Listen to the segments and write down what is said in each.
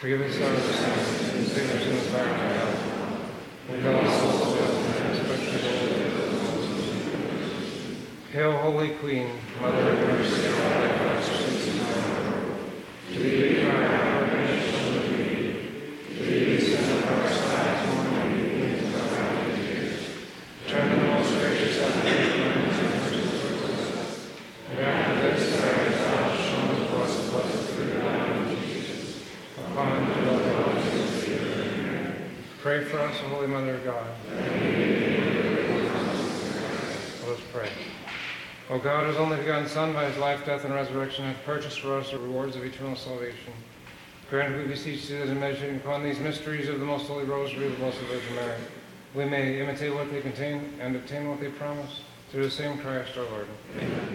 Forgive us our sins, and save us from the fire of hell. Lead all souls to heaven, especially those. Hail, Holy Queen, Mother of Mercy, all thy Christ, to thee we cry, our nation of thee. To thee we send up our sighs, mourning, weeping, and our tears. Turn the most gracious advocate, and after this, thou hast shown to us the blessed fruit of thy womb, Jesus. Upon the blood of Pray for us, O Holy Mother of God. Let us pray. O God, whose only begotten Son, by his life, death, and resurrection, hath purchased for us the rewards of eternal salvation. Grant, we beseech thee, that in meditating upon these mysteries of the most holy rosary of the Blessed Virgin Mary, we may imitate what they contain and obtain what they promise, through the same Christ our Lord. Amen.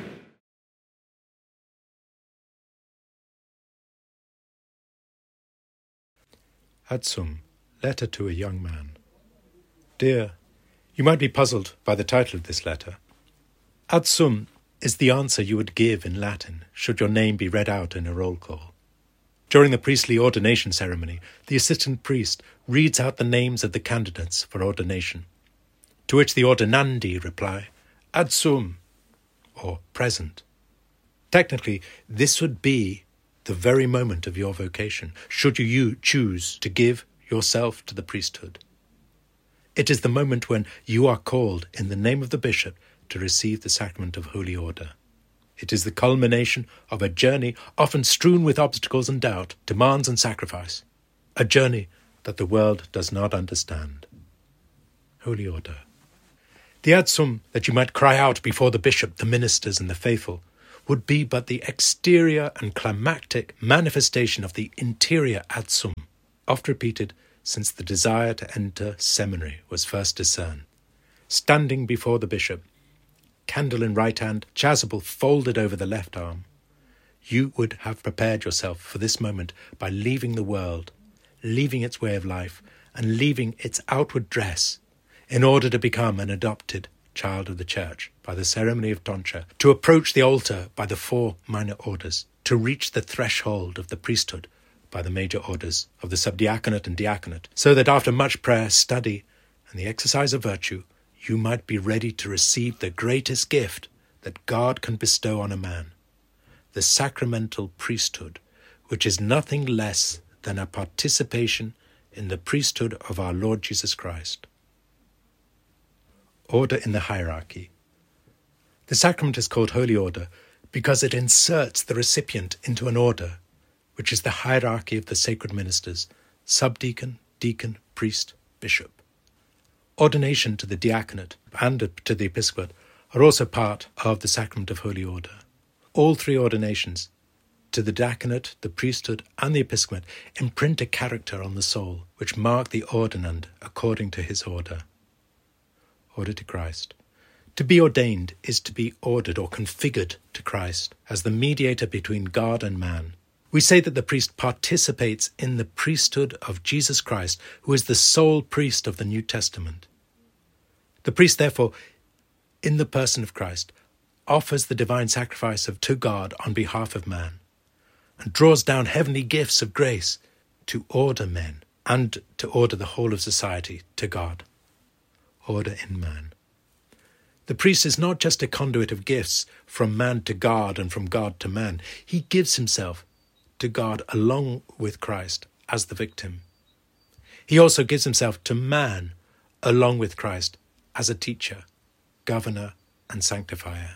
Adsum, letter to a young man. Dear, you might be puzzled by the title of this letter. Adsum is the answer you would give in Latin should your name be read out in a roll call. During the priestly ordination ceremony, the assistant priest reads out the names of the candidates for ordination, to which the ordinandi reply, Adsum, or present. Technically, this would be the very moment of your vocation, should you choose to give yourself to the priesthood. It is the moment when you are called in the name of the bishop to receive the sacrament of holy order. It is the culmination of a journey often strewn with obstacles and doubt, demands and sacrifice, a journey that the world does not understand. Holy order. The adsum that you might cry out before the bishop, the ministers and the faithful would be but the exterior and climactic manifestation of the interior adsum, oft repeated since the desire to enter seminary was first discerned. Standing before the bishop, candle in right hand, chasuble folded over the left arm, you would have prepared yourself for this moment by leaving the world, leaving its way of life, and leaving its outward dress, in order to become an adopted child of the Church by the ceremony of tonsure, to approach the altar by the 4 minor orders, to reach the threshold of the priesthood by the major orders of the subdiaconate and diaconate, so that after much prayer, study, and the exercise of virtue, you might be ready to receive the greatest gift that God can bestow on a man, the sacramental priesthood, which is nothing less than a participation in the priesthood of our Lord Jesus Christ. Order in the hierarchy. The sacrament is called Holy Order because it inserts the recipient into an order, which is the hierarchy of the sacred ministers, subdeacon, deacon, priest, bishop. Ordination to the diaconate and to the episcopate are also part of the sacrament of Holy Order. All 3 ordinations, to the diaconate, the priesthood, and the episcopate, imprint a character on the soul, which mark the ordinand according to his order. Order to Christ. To be ordained is to be ordered or configured to Christ as the mediator between God and man. We say that the priest participates in the priesthood of Jesus Christ, who is the sole priest of the New Testament. The priest, therefore, in the person of Christ, offers the divine sacrifice to God on behalf of man, and draws down heavenly gifts of grace to order men and to order the whole of society to God. Order in man. The priest is not just a conduit of gifts from man to God and from God to man. He gives himself to God along with Christ as the victim. He also gives himself to man along with Christ as a teacher, governor, and sanctifier.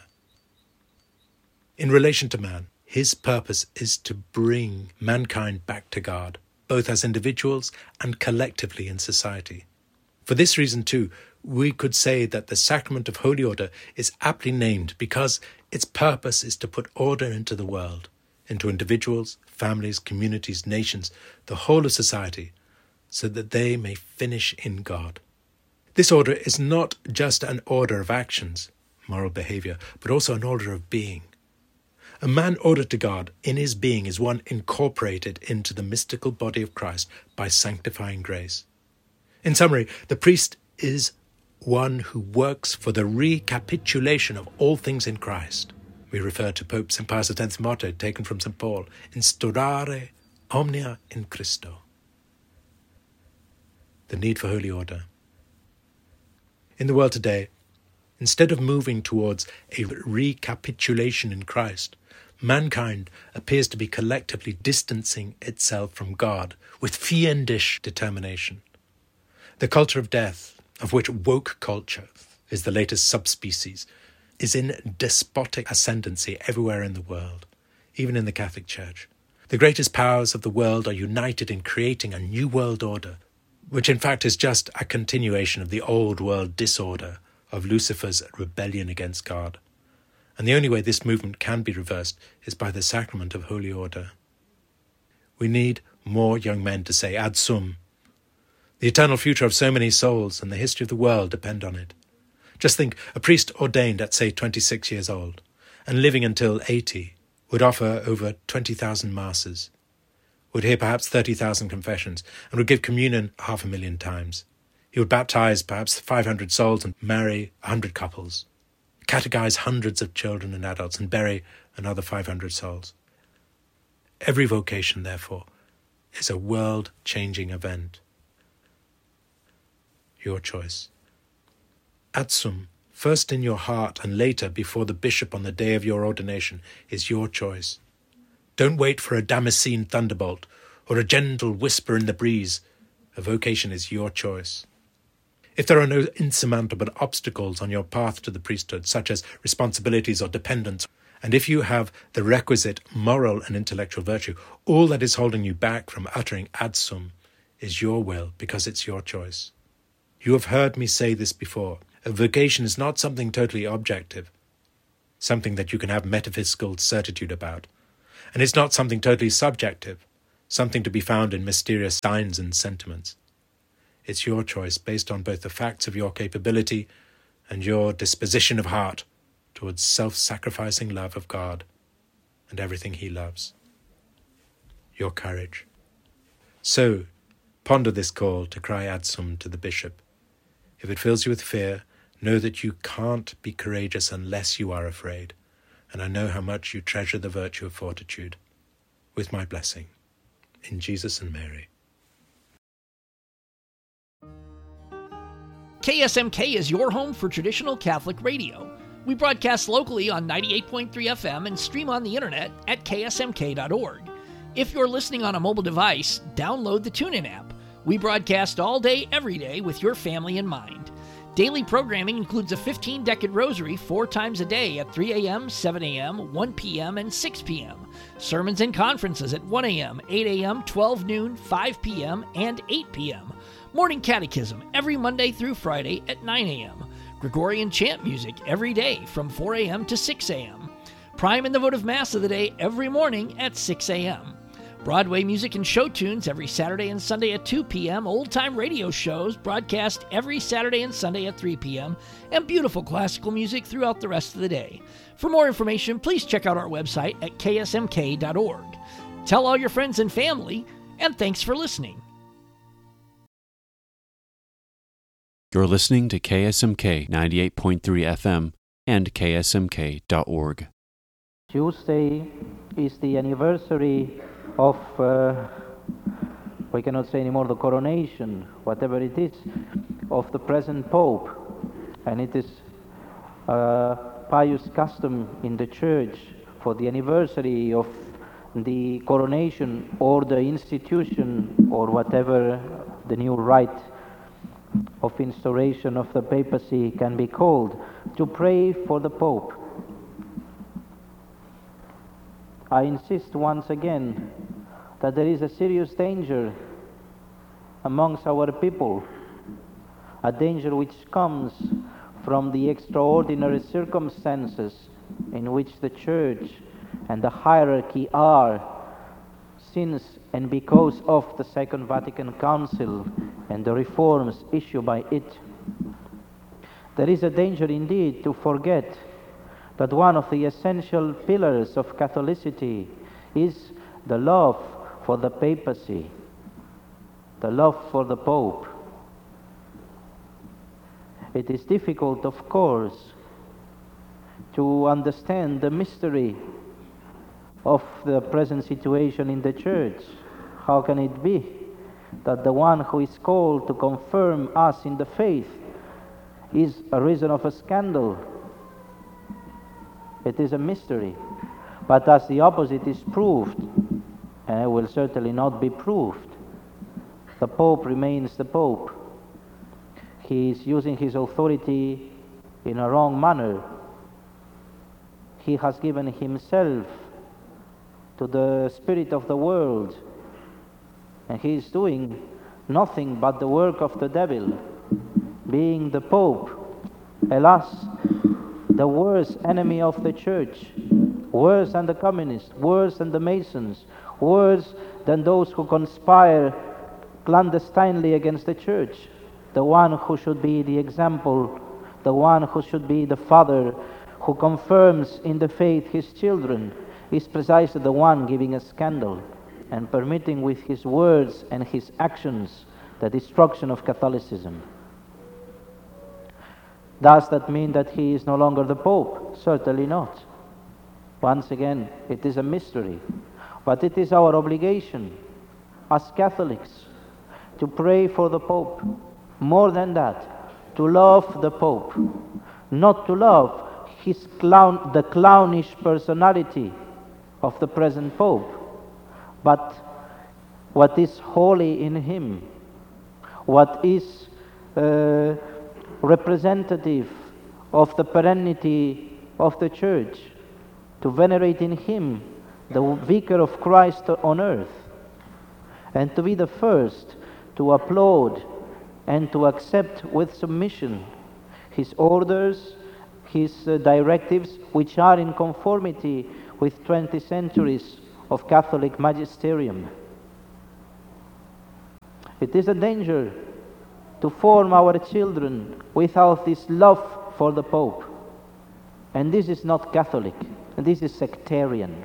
In relation to man, his purpose is to bring mankind back to God, both as individuals and collectively in society. For this reason, too, we could say that the sacrament of Holy Order is aptly named because its purpose is to put order into the world, into individuals, families, communities, nations, the whole of society, so that they may finish in God. This order is not just an order of actions, moral behavior, but also an order of being. A man ordered to God in his being is one incorporated into the mystical body of Christ by sanctifying grace. In summary, the priest is one who works for the recapitulation of all things in Christ. We refer to Pope St. Pius X's motto taken from St. Paul, instaurare omnia in Christo. The need for holy order. In the world today, instead of moving towards a recapitulation in Christ, mankind appears to be collectively distancing itself from God with fiendish determination. The culture of death, of which woke culture is the latest subspecies, is in despotic ascendancy everywhere in the world, even in the Catholic Church. The greatest powers of the world are united in creating a new world order, which in fact is just a continuation of the old world disorder of Lucifer's rebellion against God. And the only way this movement can be reversed is by the sacrament of holy order. We need more young men to say ad sum. The eternal future of so many souls and the history of the world depend on it. Just think, a priest ordained at, say, 26 years old, and living until 80, would offer over 20,000 masses, would hear perhaps 30,000 confessions, and would give communion 500,000 times. He would baptize perhaps 500 souls and marry 100 couples, catechize hundreds of children and adults, and bury another 500 souls. Every vocation, therefore, is a world-changing event. Your choice. Ad sum, first in your heart and later before the bishop on the day of your ordination, is your choice. Don't wait for a Damascene thunderbolt or a gentle whisper in the breeze. A vocation is your choice. If there are no insurmountable obstacles on your path to the priesthood, such as responsibilities or dependence, and if you have the requisite moral and intellectual virtue, all that is holding you back from uttering ad sum is your will, because it's your choice. You have heard me say this before. A vocation is not something totally objective, something that you can have metaphysical certitude about. And it's not something totally subjective, something to be found in mysterious signs and sentiments. It's your choice based on both the facts of your capability and your disposition of heart towards self-sacrificing love of God and everything He loves. Your courage. So, ponder this call to cry ad sum to the bishop. If it fills you with fear, know that you can't be courageous unless you are afraid, and I know how much you treasure the virtue of fortitude. With my blessing. In Jesus and Mary. KSMK is your home for traditional Catholic radio. We broadcast locally on 98.3 FM and stream on the internet at ksmk.org. If you're listening on a mobile device, download the TuneIn app. We broadcast all day, every day, with your family in mind. Daily programming includes a 15-decade rosary 4 times a day at 3 a.m., 7 a.m., 1 p.m., and 6 p.m. Sermons and conferences at 1 a.m., 8 a.m., 12 noon, 5 p.m., and 8 p.m. Morning catechism every Monday through Friday at 9 a.m. Gregorian chant music every day from 4 a.m. to 6 a.m. Prime and the votive Mass of the day every morning at 6 a.m. Broadway music and show tunes every Saturday and Sunday at 2 p.m., old-time radio shows broadcast every Saturday and Sunday at 3 p.m., and beautiful classical music throughout the rest of the day. For more information, please check out our website at ksmk.org. Tell all your friends and family, and thanks for listening. You're listening to KSMK 98.3 FM and ksmk.org. Tuesday is the anniversary of, we cannot say anymore the coronation, whatever it is, of the present Pope. And it is a pious custom in the Church for the anniversary of the coronation or the institution or whatever the new rite of instauration of the papacy can be called, to pray for the Pope. I insist once again that there is a serious danger amongst our people, a danger which comes from the extraordinary circumstances in which the Church and the hierarchy are since and because of the Second Vatican Council and the reforms issued by it. There is a danger indeed to forget that one of the essential pillars of Catholicity is the love for the papacy, the love for the Pope. It is difficult, of course, to understand the mystery of the present situation in the Church, how can it be that the one who is called to confirm us in the faith is a reason of a scandal? It is a mystery. But as the opposite is proved, and it will certainly not be proved, the Pope remains the Pope. He is using his authority in a wrong manner. He has given himself to the spirit of the world, and he is doing nothing but the work of the devil, being the Pope. Alas, the worst enemy of the Church, worse than the communists, worse than the Masons, worse than those who conspire clandestinely against the Church. The one who should be the example, the one who should be the father, who confirms in the faith his children, is precisely the one giving a scandal and permitting with his words and his actions the destruction of Catholicism. Does that mean that he is no longer the Pope? Certainly not. Once again, it is a mystery. But it is our obligation as Catholics to pray for the Pope. More than that, to love the Pope. Not to love the clownish personality of the present Pope, but what is holy in him, what is representative of the perennity of the Church, to venerate in him the Vicar of Christ on earth, and to be the first to applaud and to accept with submission his orders, his directives, which are in conformity with 20 centuries of Catholic magisterium. It is a danger to form our children without this love for the Pope. And this is not Catholic, and this is sectarian.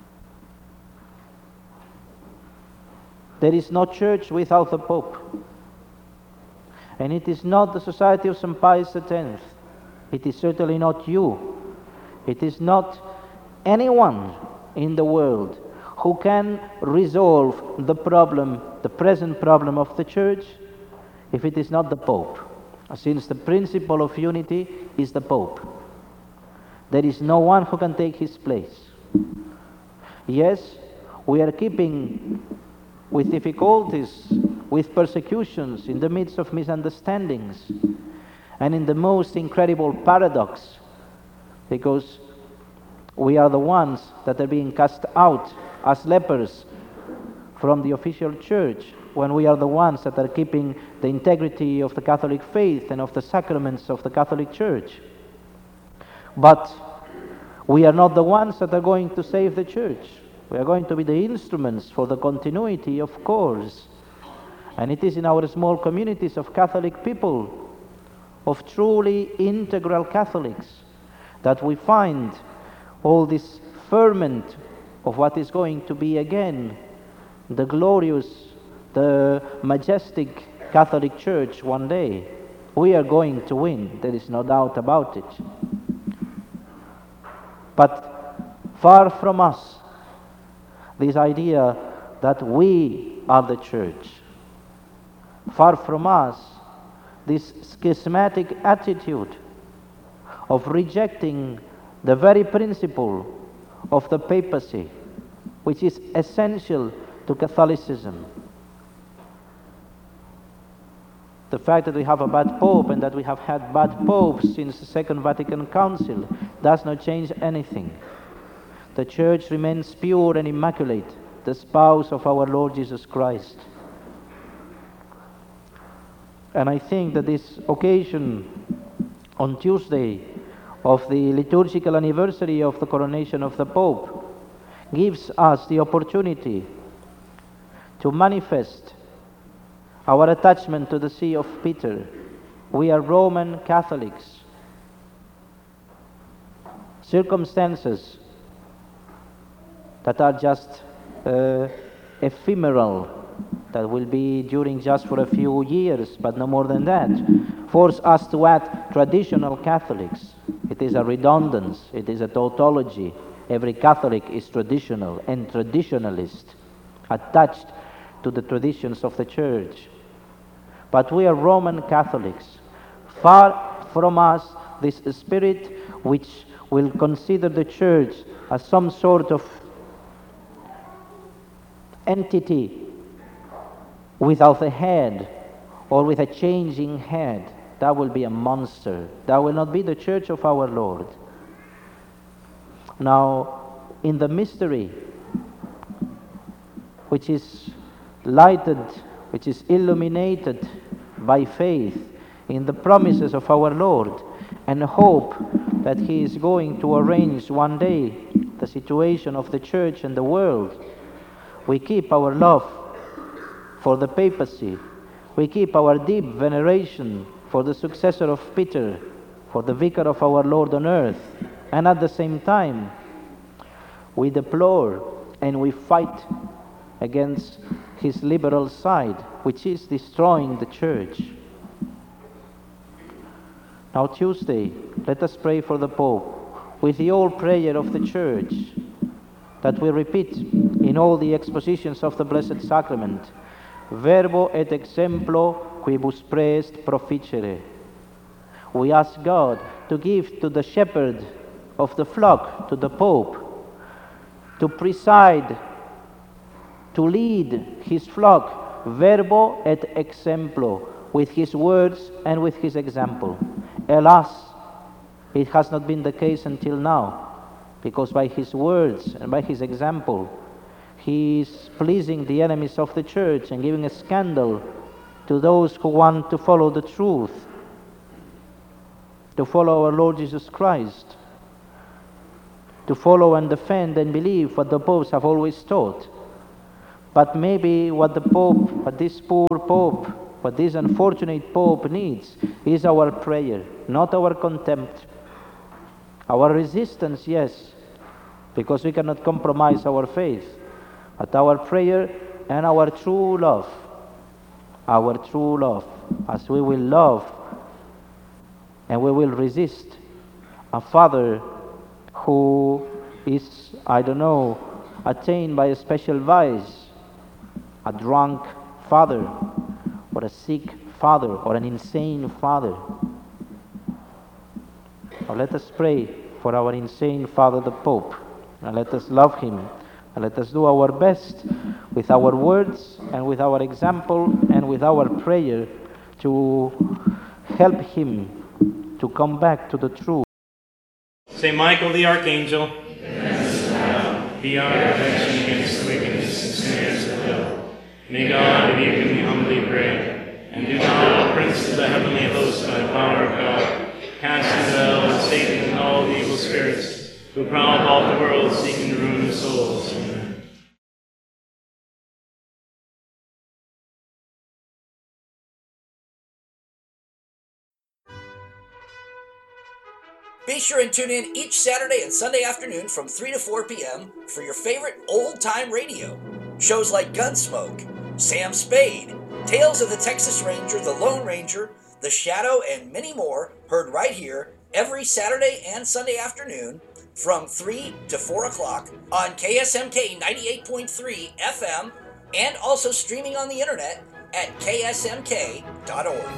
There is no church without the Pope. And it is not the Society of St. Pius X. It is certainly not you. It is not anyone in the world who can resolve the problem, the present problem of the Church, if it is not the Pope. Since the principle of unity is the Pope. There is no one who can take his place. Yes, we are keeping with difficulties, with persecutions, in the midst of misunderstandings, and in the most incredible paradox, because we are the ones that are being cast out as lepers from the official church, when we are the ones that are keeping the integrity of the Catholic faith and of the sacraments of the Catholic Church. But we are not the ones that are going to save the Church. We are going to be the instruments for the continuity, of course. And it is in our small communities of Catholic people, of truly integral Catholics, that we find all this ferment of what is going to be again the glorious, the majestic Catholic Church one day. We are going to win, there is no doubt about it. But far from us this idea that we are the Church. Far from us this schismatic attitude of rejecting the very principle of the papacy, which is essential to Catholicism. The fact that we have a bad pope and that we have had bad popes since the Second Vatican Council does not change anything. The Church remains pure and immaculate, the spouse of our Lord Jesus Christ. And I think that this occasion on Tuesday of the liturgical anniversary of the coronation of the Pope gives us the opportunity to manifest our attachment to the See of Peter. We are Roman Catholics. Circumstances that are just ephemeral, that will be during just for a few years, but no more than that, force us to add traditional Catholics. It is a redundance, it is a tautology. Every Catholic is traditional and traditionalist, attached to the traditions of the Church. But we are Roman Catholics. Far from us this spirit which will consider the Church as some sort of entity without a head or with a changing head. That will be a monster. That will not be the Church of our Lord. Now, in the mystery, which is lighted, which is illuminated by faith in the promises of our Lord, and hope that He is going to arrange one day the situation of the Church and the world, we keep our love for the papacy. We keep our deep veneration for the successor of Peter, for the vicar of our Lord on earth. And at the same time, we deplore and we fight against his liberal side, which is destroying the Church. Now Tuesday, let us pray for the Pope with the old prayer of the Church that we repeat in all the expositions of the Blessed Sacrament. Verbo et exemplo quibus praest proficere. We ask God to give to the shepherd of the flock, to the Pope, to preside, to lead his flock, verbo et exemplo, with his words and with his example. Alas, it has not been the case until now, because by his words and by his example, he is pleasing the enemies of the Church and giving a scandal to those who want to follow the truth, to follow our Lord Jesus Christ, to follow and defend and believe what the popes have always taught. But maybe what the Pope, what this poor Pope, what this unfortunate Pope needs is our prayer, not our contempt. Our resistance, yes, because we cannot compromise our faith, but our prayer and our true love, as we will love and we will resist a father who is, attained by a special vice, a drunk father, or a sick father, or an insane father. Now let us pray for our insane father, the Pope, and let us love him, and let us do our best with our words and with our example and with our prayer to help him to come back to the truth. Saint Michael the Archangel, be our protection against the wickedness and snares of hell. May God rebuke him, we humbly pray. And do not, O Prince of the heavenly host, by the power of God, cast into hell Satan and all the evil spirits who prowl about the world seeking to ruin the souls. Amen. Be sure and tune in each Saturday and Sunday afternoon from 3 to 4 p.m. for your favorite old-time radio. Shows like Gunsmoke, Sam Spade, Tales of the Texas Ranger, The Lone Ranger, The Shadow, and many more heard right here every Saturday and Sunday afternoon from 3 to 4 o'clock on KSMK 98.3 FM and also streaming on the internet at ksmk.org.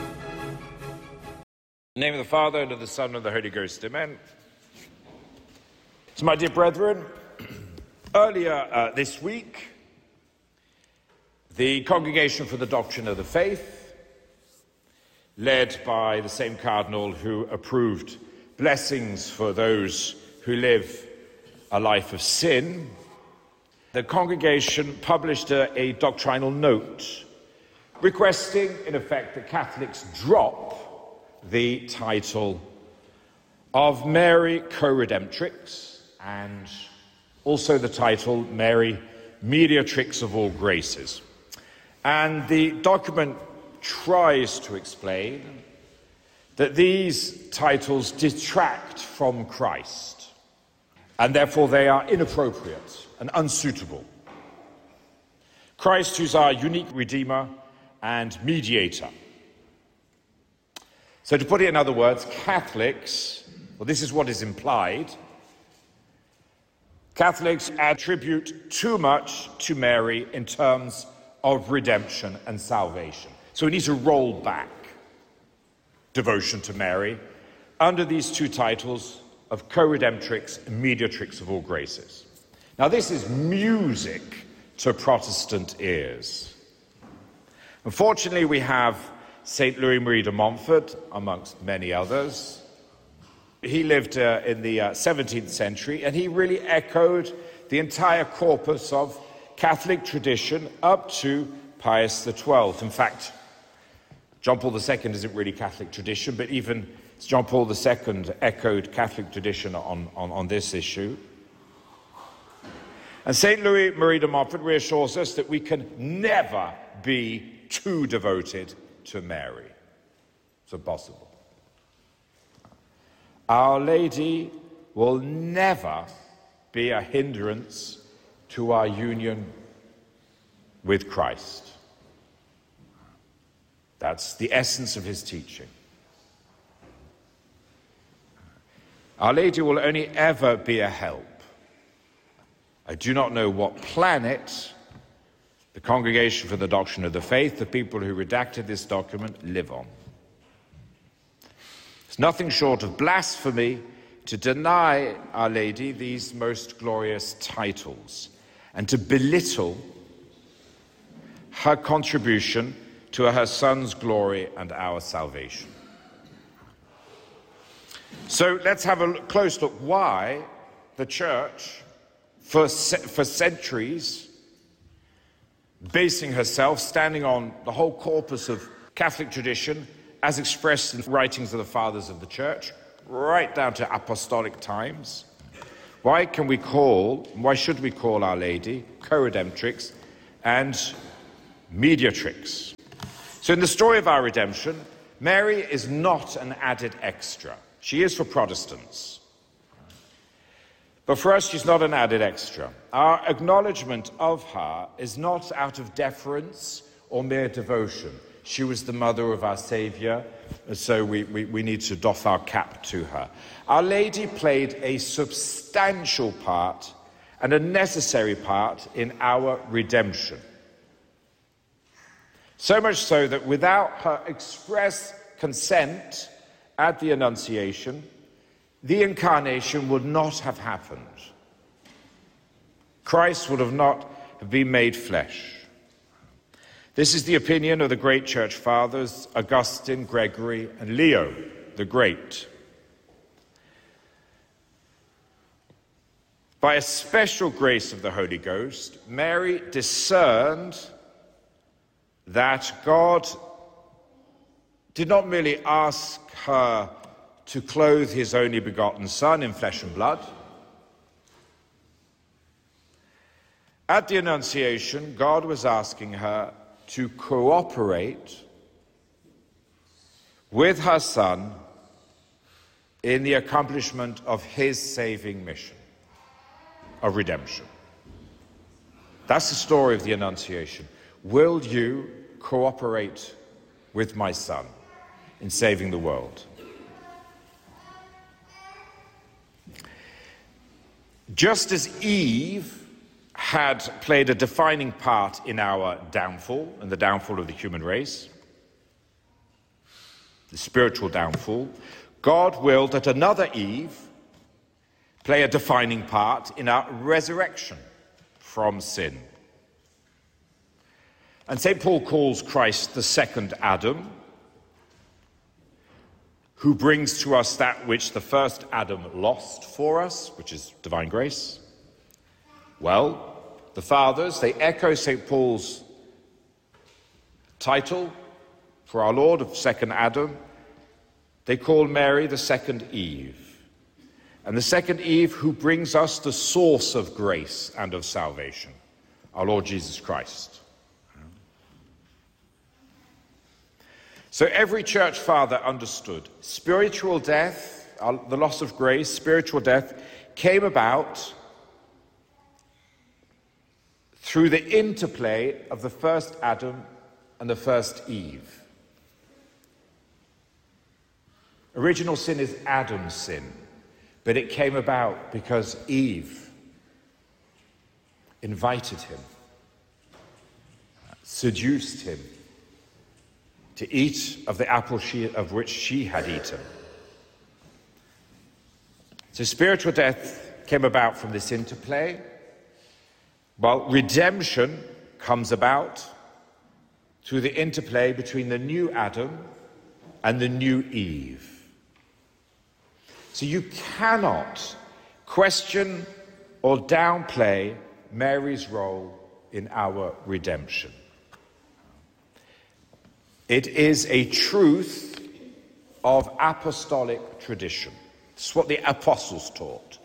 In the name of the Father, and of the Son, and of the Holy Ghost. Amen. So, my dear brethren, earlier this week, the Congregation for the Doctrine of the Faith, led by the same cardinal who approved blessings for those who live a life of sin, the congregation published a doctrinal note requesting, in effect, that Catholics drop the title of Mary Co-Redemptrix and also the title Mary Mediatrix of all graces. And the document tries to explain that these titles detract from Christ and therefore they are inappropriate and unsuitable. Christ, who's our unique Redeemer and Mediator. So to put it in other words, Catholics, well, this is what is implied, Catholics attribute too much to Mary in terms of redemption and salvation. So we need to roll back devotion to Mary under these two titles of co-redemptrix and mediatrix of all graces. Now this is music to Protestant ears. Unfortunately, we have St. Louis Marie de Montfort, amongst many others. He lived in the 17th century, and he really echoed the entire corpus of Catholic tradition up to Pius XII. In fact, John Paul II isn't really Catholic tradition, but even John Paul II echoed Catholic tradition on this issue. And St. Louis Marie de Montfort reassures us that we can never be too devoted to Mary. It's impossible. Our Lady will never be a hindrance to our union with Christ. That's the essence of his teaching. Our Lady will only ever be a help. I do not know what planet the Congregation for the Doctrine of the Faith, the people who redacted this document, live on. It's nothing short of blasphemy to deny Our Lady these most glorious titles and to belittle her contribution to her Son's glory and our salvation. So let's have a close look why the Church, for centuries, basing herself, standing on the whole corpus of Catholic tradition as expressed in the writings of the Fathers of the Church, right down to apostolic times. Why should we call Our Lady co-redemptrix and mediatrix? So in the story of our redemption, Mary is not an added extra. She is for Protestants. But for us, she's not an added extra. Our acknowledgement of her is not out of deference or mere devotion. She was the mother of our Saviour, so we need to doff our cap to her. Our Lady played a substantial part and a necessary part in our redemption. So much so that without her express consent at the Annunciation, the Incarnation would not have happened. Christ would have not been made flesh. This is the opinion of the great Church Fathers, Augustine, Gregory, and Leo the Great. By a special grace of the Holy Ghost, Mary discerned that God did not merely ask her to clothe his only begotten Son in flesh and blood. At the Annunciation, God was asking her to cooperate with her Son in the accomplishment of his saving mission of redemption. That's the story of the Annunciation. Will you cooperate with my Son in saving the world? Just as Eve had played a defining part in our downfall and the downfall of the human race, the spiritual downfall, God willed that another Eve play a defining part in our resurrection from sin. And St. Paul calls Christ the second Adam, who brings to us that which the first Adam lost for us, which is divine grace. Well, the Fathers, they echo St. Paul's title for our Lord of second Adam. They call Mary the second Eve. And the second Eve who brings us the source of grace and of salvation, our Lord Jesus Christ. So every church father understood spiritual death, the loss of grace, spiritual death came about through the interplay of the first Adam and the first Eve. Original sin is Adam's sin, but it came about because Eve invited him. seduced him to eat of the apple of which she had eaten. So spiritual death came about from this interplay, while redemption comes about through the interplay between the new Adam and the new Eve. So you cannot question or downplay Mary's role in our redemption. It is a truth of apostolic tradition. It's what the apostles taught.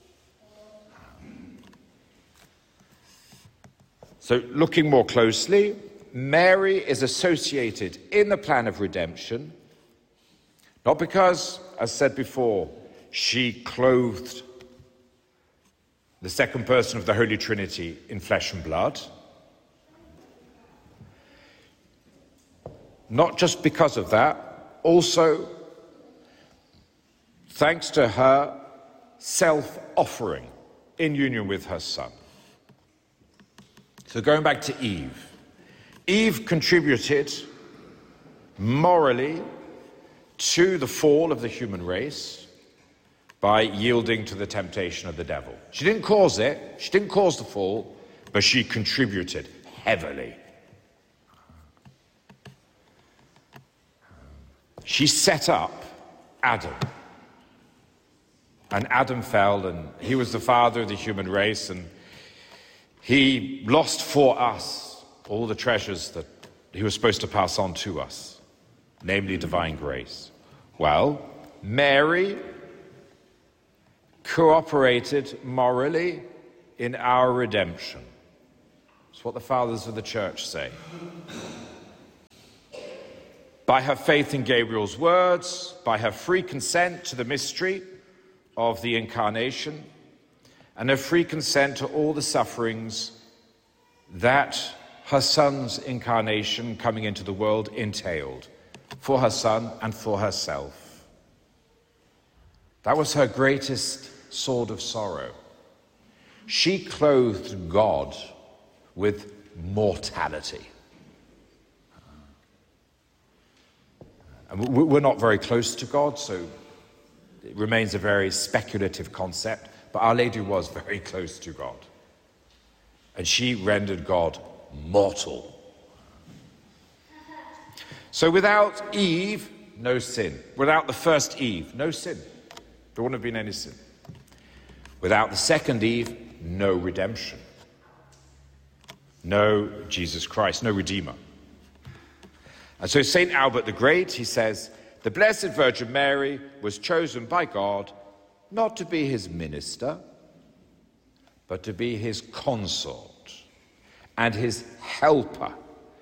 So looking more closely, Mary is associated in the plan of redemption, not because, as said before, she clothed the second person of the Holy Trinity in flesh and blood. Not just because of that, also thanks to her self-offering in union with her Son. So going back to Eve. Eve contributed morally to the fall of the human race by yielding to the temptation of the devil. She didn't cause it, she didn't cause the fall, but she contributed heavily. She set up Adam. And Adam fell, and he was the father of the human race, and he lost for us all the treasures that he was supposed to pass on to us, namely divine grace. Well, Mary cooperated morally in our redemption. It's what the fathers of the church say. By her faith in Gabriel's words, by her free consent to the mystery of the incarnation, and her free consent to all the sufferings that her Son's incarnation coming into the world entailed for her Son and for herself. That was her greatest sword of sorrow. She clothed God with mortality. And we're not very close to God, so it remains a very speculative concept, but Our Lady was very close to God. And she rendered God mortal. So without Eve, no sin. Without the first Eve, no sin. There wouldn't have been any sin. Without the second Eve, no redemption. No Jesus Christ, no Redeemer. And so St. Albert the Great, he says, the Blessed Virgin Mary was chosen by God not to be his minister, but to be his consort and his helper.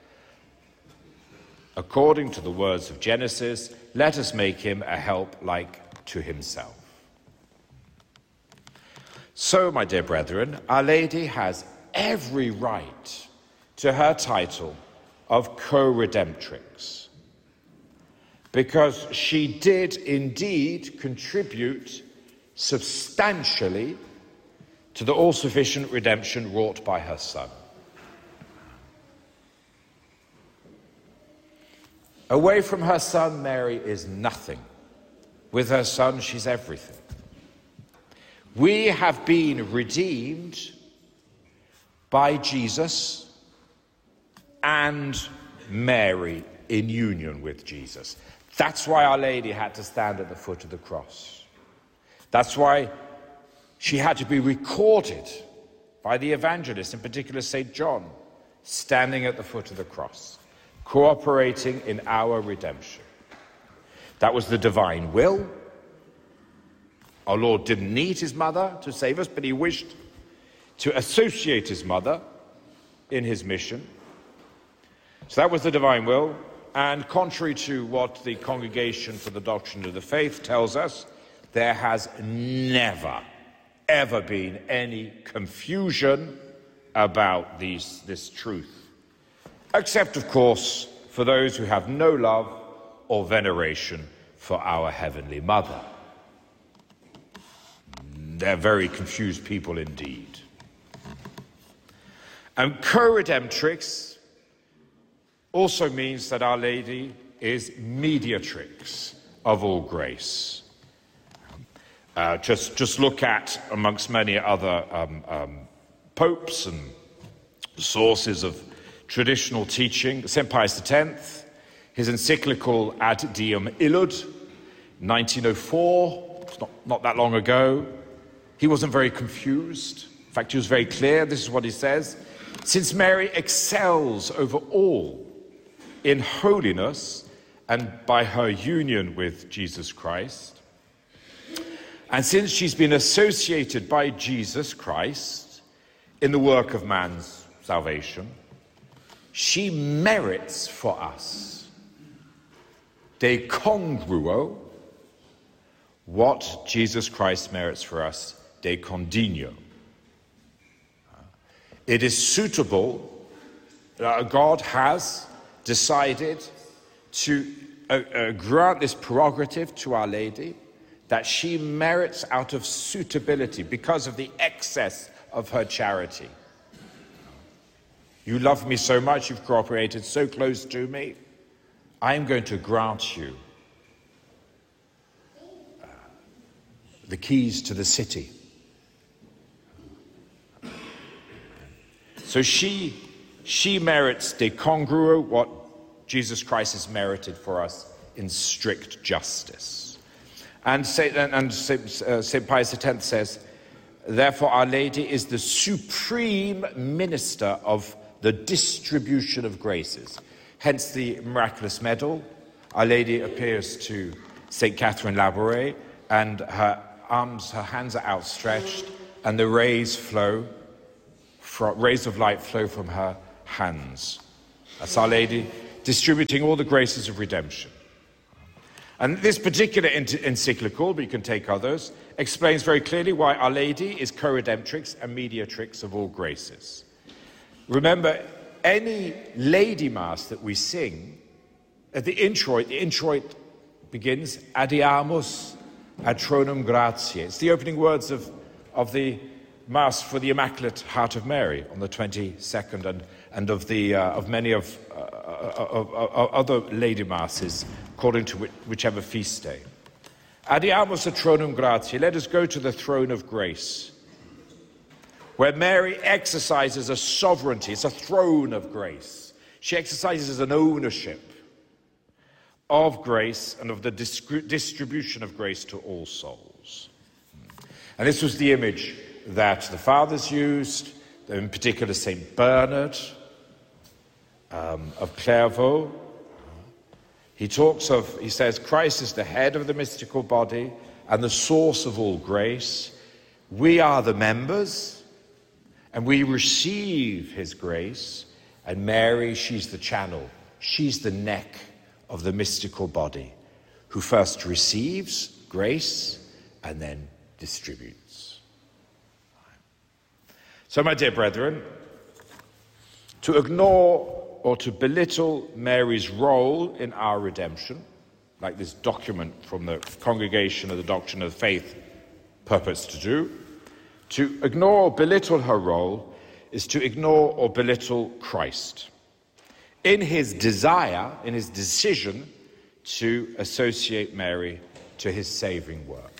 According to the words of Genesis, let us make him a help like to himself. So, my dear brethren, Our Lady has every right to her title of co-redemptrix, because she did indeed contribute substantially to the all-sufficient redemption wrought by her Son. Away from her Son, Mary is nothing. With her Son, she's everything. We have been redeemed by Jesus and Mary in union with Jesus. That's why Our Lady had to stand at the foot of the cross. That's why she had to be recorded by the evangelists, in particular St. John, standing at the foot of the cross, cooperating in our redemption. That was the divine will. Our Lord didn't need his mother to save us, but he wished to associate his mother in his mission. So that was the divine will, and contrary to what the Congregation for the Doctrine of the Faith tells us, there has never, ever been any confusion about this truth. Except, of course, for those who have no love or veneration for our Heavenly Mother. They're very confused people indeed. And co-redemptrix also means that Our Lady is mediatrix of all grace. Just look at, amongst many other popes and sources of traditional teaching, St. Pius X, his encyclical Ad Diem Illud, 1904, it's not that long ago. He wasn't very confused. In fact, he was very clear. This is what he says. Since Mary excels over all in holiness and by her union with Jesus Christ, and since she's been associated by Jesus Christ in the work of man's salvation, she merits for us, de congruo, what Jesus Christ merits for us, de condigno. It is suitable, God has decided to grant this prerogative to Our Lady, that she merits out of suitability because of the excess of her charity. You love me so much, you've cooperated so close to me, I am going to grant you the keys to the city. So she merits de congruo what Jesus Christ has merited for us in strict justice. And St. Pius X says, therefore Our Lady is the supreme minister of the distribution of graces. Hence the miraculous medal. Our Lady appears to St. Catherine Labouré, and her hands are outstretched, and the rays of light flow from her hands. That's Our Lady distributing all the graces of redemption. And this particular encyclical, but you can take others, explains very clearly why Our Lady is co-redemptrix and mediatrix of all graces. Remember, any Lady Mass that we sing, at the introit begins, Adiamus ad tronum gratiae. It's the opening words of the Mass for the Immaculate Heart of Mary on the 22nd, and of many of other Lady Masses, according to whichever feast day. Adiamus ad tronum gratiae. Let us go to the throne of grace, where Mary exercises a sovereignty. It's a throne of grace. She exercises an ownership of grace and of the distribution of grace to all souls. And this was the image that the fathers used, in particular St. Bernard of Clairvaux. He says, Christ is the head of the mystical body and the source of all grace. We are the members, and we receive his grace. And Mary, she's the channel. She's the neck of the mystical body, who first receives grace and then distributes. So, my dear brethren, to ignore or to belittle Mary's role in our redemption, like this document from the Congregation of the Doctrine of the Faith purports to do, to ignore or belittle her role is to ignore or belittle Christ in his desire, in his decision to associate Mary to his saving work.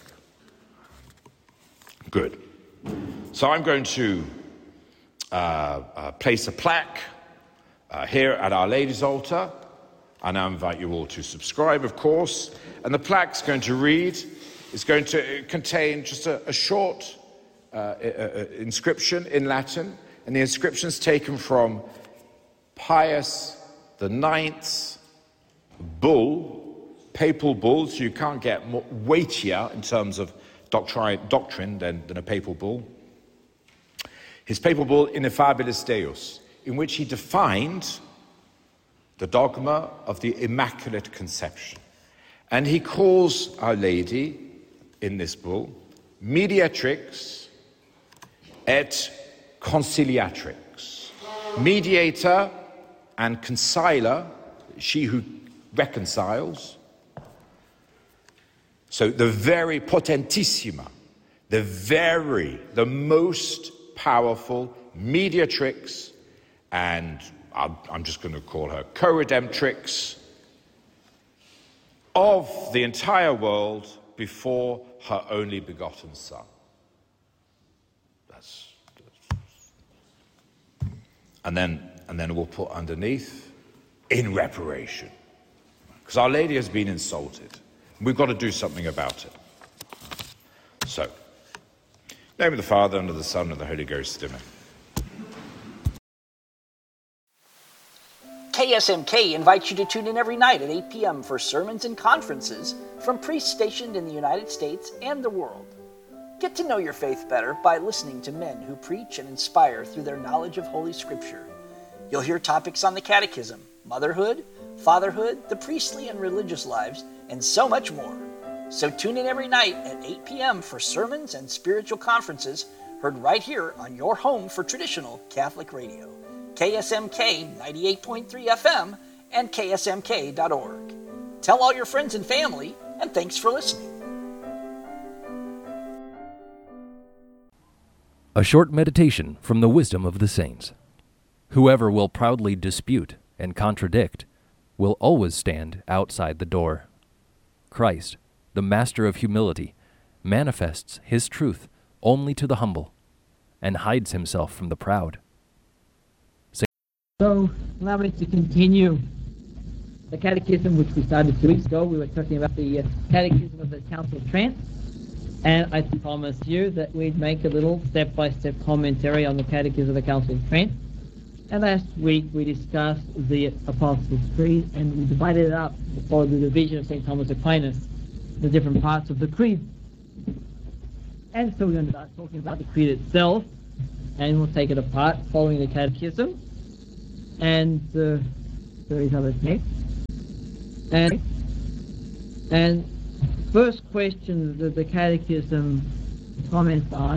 Good. So I'm going to place a plaque here at Our Lady's altar, and I invite you all to subscribe, of course. And the plaque's going to read, it's going to contain just a short inscription in Latin, and the inscription's taken from Pius IX's bull, papal bull, so you can't get more weightier in terms of doctrine than a papal bull. His papal bull, Ineffabilis Deus, in which he defined the dogma of the Immaculate Conception. And he calls Our Lady, in this bull, mediatrix et conciliatrix. Mediator and conciliar, she who reconciles. So the very potentissima, the most powerful mediatrix and I'm just going to call her co-redemptrix, of the entire world before her only begotten Son. And then we'll put underneath, in reparation. Because Our Lady has been insulted. We've got to do something about it. So, in the name of the Father, and of the Son, and of the Holy Ghost, amen. KSMK invites you to tune in every night at 8 p.m. for sermons and conferences from priests stationed in the United States and the world. Get to know your faith better by listening to men who preach and inspire through their knowledge of Holy Scripture. You'll hear topics on the Catechism, motherhood, fatherhood, the priestly and religious lives, and so much more. So tune in every night at 8 p.m. for sermons and spiritual conferences heard right here on your home for traditional Catholic radio. KSMK 98.3 FM and ksmk.org. Tell all your friends and family, and thanks for listening. A short meditation from the wisdom of the saints. Whoever will proudly dispute and contradict will always stand outside the door. Christ, the master of humility, manifests his truth only to the humble and hides himself from the proud. So, allow me to continue the Catechism, which we started 2 weeks ago. We were talking about the Catechism of the Council of Trent. And I promised you that we'd make a little step-by-step commentary on the Catechism of the Council of Trent. And last week we discussed the Apostles' Creed, and we divided it up for the division of St. Thomas Aquinas, the different parts of the Creed. And so we're going to start talking about the Creed itself, and we'll take it apart following the Catechism. And there is other text. And first question that the Catechism comments on